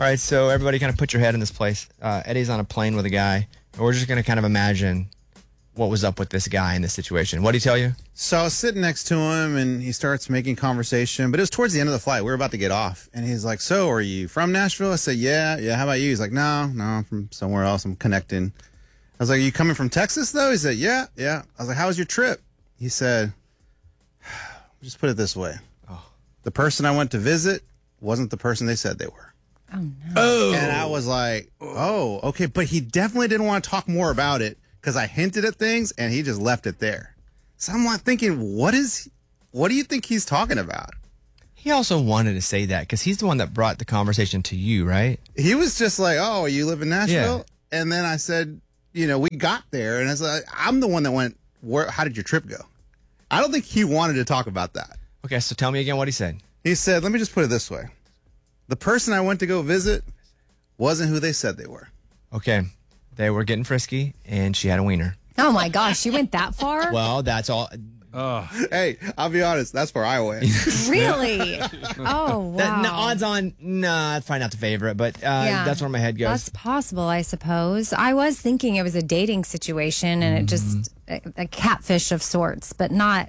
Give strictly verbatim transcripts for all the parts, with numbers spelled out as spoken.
All right, so everybody kind of put your head in this place. Uh, Eddie's on a plane with a guy, and we're just going to kind of imagine what was up with this guy in this situation. What did he tell you? So I was sitting next to him, and he starts making conversation, but it was towards the end of the flight. We were about to get off, and he's like, so are you from Nashville? I said, yeah, yeah, how about you? He's like, no, no, I'm from somewhere else. I'm connecting. I was like, are you coming from Texas, though? He said, yeah, yeah. I was like, how was your trip? He said, just put it this way. Oh. The person I went to visit wasn't the person they said they were. Oh, no. Oh. And I was like, oh, okay. But he definitely didn't want to talk more about it because I hinted at things and he just left it there. So I'm like thinking, what is, what do you think he's talking about? He also wanted to say that because he's the one that brought the conversation to you, right? He was just like, oh, you live in Nashville? Yeah. And then I said, you know, we got there and I was like, I'm the one that went, where, how did your trip go? I don't think he wanted to talk about that. Okay, so tell me again what he said. He said, let me just put it this way. The person I went to go visit wasn't who they said they were. Okay. They were getting frisky, and she had a wiener. Oh, my gosh. You went that far? Well, that's all. Oh. Hey, I'll be honest. That's where I went. Really? Oh, wow. That, no, odds on, nah, that's probably not the favorite, but uh, yeah, that's where my head goes. That's possible, I suppose. I was thinking it was a dating situation, and mm-hmm. it just, a, a catfish of sorts, but not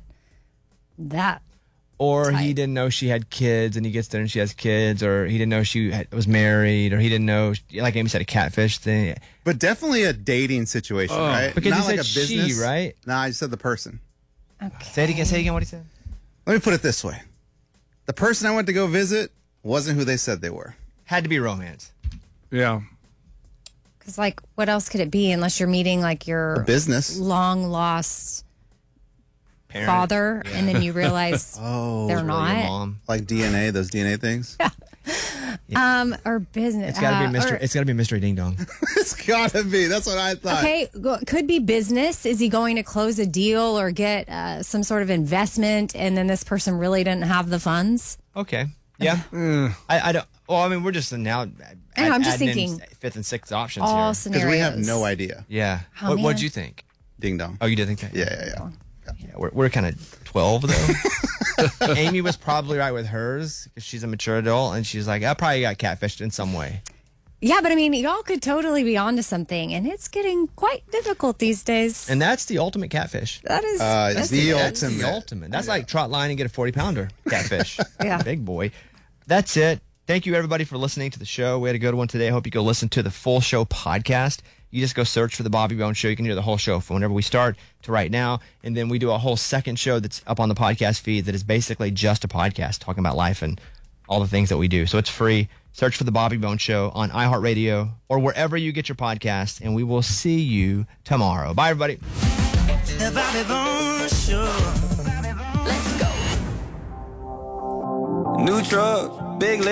that. Or type. He didn't know she had kids, and he gets there and she has kids, or he didn't know she had, was married, or he didn't know, like Amy said, a catfish thing. But definitely a dating situation, oh. right? Because not you like said a business, she, right? No, nah, I just said the person. Okay. Say it again. Say it again. What he said. Let me put it this way: the person I went to go visit wasn't who they said they were. Had to be romance. Yeah. Because, like, what else could it be unless you're meeting like your a business long lost Parent. father, yeah. and then you realize oh, they're not mom. Like D N A, those D N A things. Yeah. Yeah. Um, or business. It's gotta uh, be mystery. Or, it's gotta be mystery ding dong. It's gotta be. That's what I thought. Okay, could be business. Is he going to close a deal or get uh, some sort of investment, and then this person really didn't have the funds? Okay. Yeah. mm. I, I don't. Well, I mean, we're just now. I know, I'm just thinking fifth and sixth options all here scenarios because we have no idea. Yeah. Oh, what what'd you think? Ding dong. Oh, you did think that? Yeah, yeah, yeah. Yeah, we're we're kind of twelve though. Amy was probably right with hers because she's a mature adult, and she's like, I probably got catfished in some way. Yeah, but I mean, y'all could totally be onto something, and it's getting quite difficult these days. And that's the ultimate catfish. That is uh, that's the, the, ultimate. That's the ultimate. That's yeah. like trot line and get a forty pounder catfish. Yeah, big boy. That's it. Thank you everybody for listening to the show. We had a good one today. I hope you go listen to the full show podcast. You just go search for the Bobby Bones Show. You can hear the whole show from whenever we start to right now. And then we do a whole second show that's up on the podcast feed that is basically just a podcast talking about life and all the things that we do. So it's free. Search for the Bobby Bones Show on iHeartRadio or wherever you get your podcasts. And we will see you tomorrow. Bye, everybody. The Bobby Bones Show. Let's go. New truck, big leg.